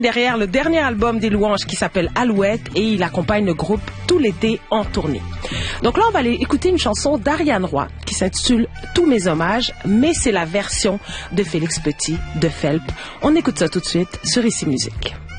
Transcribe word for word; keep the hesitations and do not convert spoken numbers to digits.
derrière le dernier album des Louanges qui s'appelle Alouette et il accompagne le groupe tout l'été en tournée. Donc là, on va aller écouter une chanson d'Ariane Roy qui s'intitule Tous mes hommages, mais c'est la version de Félix Petit de Felp. On écoute ça tout de suite sur Ici Musique.